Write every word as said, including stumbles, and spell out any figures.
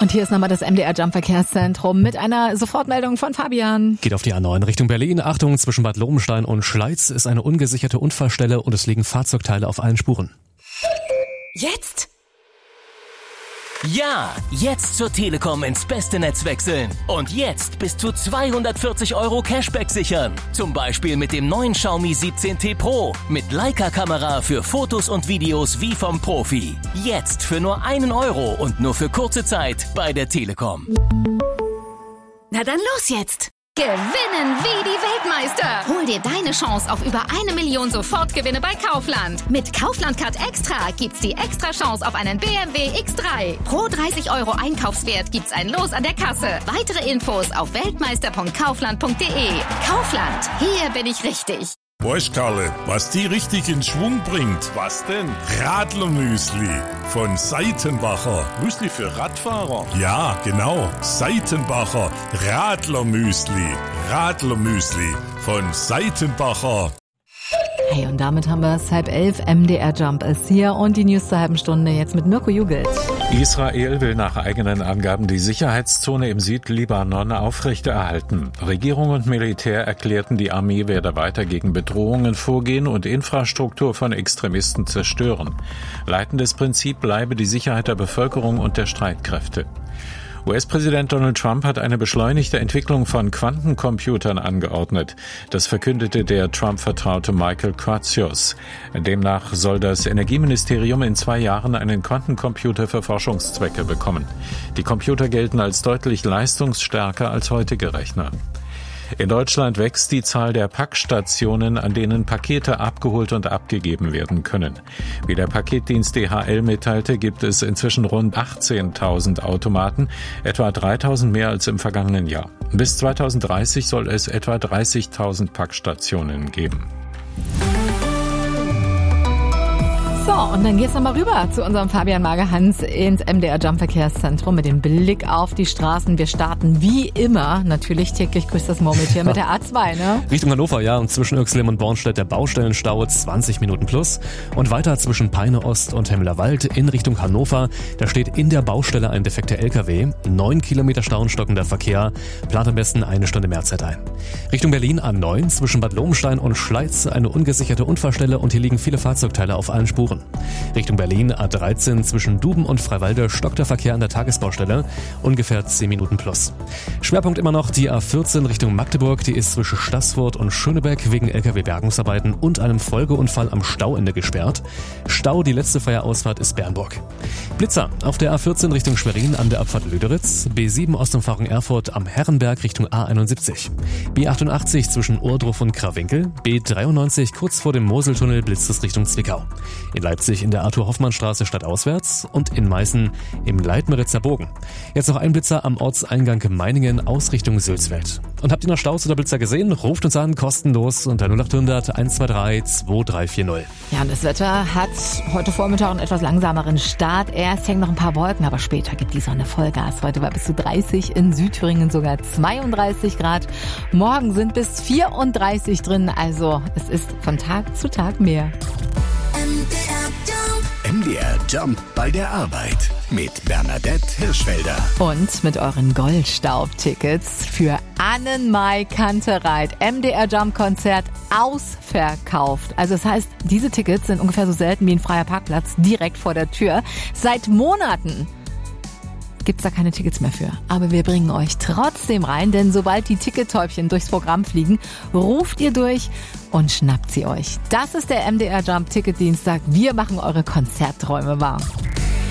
Und hier ist nochmal das M D R Jump Verkehrszentrum mit einer Sofortmeldung von Fabian. Geht auf die A neun Richtung Berlin. Achtung, zwischen Bad Lobenstein und Schleiz ist eine ungesicherte Unfallstelle und es liegen Fahrzeugteile auf allen Spuren. Jetzt? Ja, jetzt zur Telekom ins beste Netz wechseln. Und jetzt bis zu zweihundertvierzig Euro Cashback sichern. Zum Beispiel mit dem neuen Xiaomi siebzehn T Pro. Mit Leica-Kamera für Fotos und Videos wie vom Profi. Jetzt für nur einen Euro und nur für kurze Zeit bei der Telekom. Na dann los jetzt! Gewinnen wie die Weltmeister! Hol dir deine Chance auf über eine Million Sofortgewinne bei Kaufland. Mit Kaufland Card Extra gibt's die extra Chance auf einen B M W X drei. Pro dreißig Euro Einkaufswert gibt's ein Los an der Kasse. Weitere Infos auf weltmeister punkt kaufland punkt de. Kaufland, hier bin ich richtig. Weißt Karle, was die richtig in Schwung bringt? Was denn? Radlermüsli von Seitenbacher. Müsli für Radfahrer? Ja, genau. Seitenbacher Radlermüsli. Radlermüsli von Seitenbacher. Hey, und damit haben wir es. Halb elf, M D R Jump ist hier und die News zur halben Stunde jetzt mit Mirko Jugelt. Israel will nach eigenen Angaben die Sicherheitszone im Südlibanon aufrechterhalten. Regierung und Militär erklärten, die Armee werde weiter gegen Bedrohungen vorgehen und Infrastruktur von Extremisten zerstören. Leitendes Prinzip bleibe die Sicherheit der Bevölkerung und der Streitkräfte. U S-Präsident Donald Trump hat eine beschleunigte Entwicklung von Quantencomputern angeordnet. Das verkündete der Trump-Vertraute Michael Kratsios. Demnach soll das Energieministerium in zwei Jahren einen Quantencomputer für Forschungszwecke bekommen. Die Computer gelten als deutlich leistungsstärker als heutige Rechner. In Deutschland wächst die Zahl der Packstationen, an denen Pakete abgeholt und abgegeben werden können. Wie der Paketdienst D H L mitteilte, gibt es inzwischen rund achtzehntausend Automaten, etwa dreitausend mehr als im vergangenen Jahr. Bis zweitausenddreißig soll es etwa dreißigtausend Packstationen geben. So, und dann geht's nochmal rüber zu unserem Fabian Magerhans ins M D R Jump Verkehrszentrum mit dem Blick auf die Straßen. Wir starten wie immer, natürlich täglich grüßt das Murmeltier mit der A zwei, ne? Richtung Hannover, ja, und zwischen Irxleben und Bornstedt der Baustellenstau zwanzig Minuten plus. Und weiter zwischen Peine Ost und Hemmerwald in Richtung Hannover. Da steht in der Baustelle ein defekter L K W. Neun Kilometer Stau und stockender Verkehr. Plant am besten eine Stunde mehr Zeit ein. Richtung Berlin A neun zwischen Bad Lobenstein und Schleiz eine ungesicherte Unfallstelle und hier liegen viele Fahrzeugteile auf allen Spuren. Richtung Berlin A dreizehn zwischen Duben und Freiwalde stockt der Verkehr an der Tagesbaustelle, ungefähr zehn Minuten plus. Schwerpunkt immer noch die A vierzehn Richtung Magdeburg, die ist zwischen Staßfurt und Schönebeck wegen L K W-Bergungsarbeiten und einem Folgeunfall am Stauende gesperrt. Stau, die letzte freie Ausfahrt ist Bernburg. Blitzer auf der A vierzehn Richtung Schwerin an der Abfahrt Lüderitz, B sieben Ostumfahrung Erfurt am Herrenberg Richtung A einundsiebzig, B achtundachtzig zwischen Ohrdruf und Krawinkel, B dreiundneunzig kurz vor dem Moseltunnel blitzt es Richtung Zwickau. In Leipzig in der Arthur-Hoffmann-Straße stadtauswärts und in Meißen im Leitmeritzer Bogen. Jetzt noch ein Blitzer am Ortseingang Meiningen aus Richtung Sülzfeld. Und habt ihr noch Staus oder Blitzer gesehen? Ruft uns an, kostenlos unter null achthundert eins zwei drei zwei drei vier null. Ja, und das Wetter hat heute Vormittag einen etwas langsameren Start. Erst hängen noch ein paar Wolken, aber später gibt die Sonne Vollgas. Heute war bis zu dreißig, in Südthüringen sogar zweiunddreißig Grad. Morgen sind bis vierunddreißig drin, also es ist von Tag zu Tag mehr. M D R Jump bei der Arbeit mit Bernadette Hirschfelder. Und mit euren Goldstaub-Tickets für Annenmai Kantereit. M D R Jump Konzert ausverkauft. Also das heißt, diese Tickets sind ungefähr so selten wie ein freier Parkplatz direkt vor der Tür. Seit Monaten gibt's da keine Tickets mehr für. Aber wir bringen euch trotzdem rein, denn sobald die Tickettäubchen durchs Programm fliegen, ruft ihr durch und schnappt sie euch. Das ist der M D R Jump Ticketdienstag. Wir machen eure Konzertträume wahr.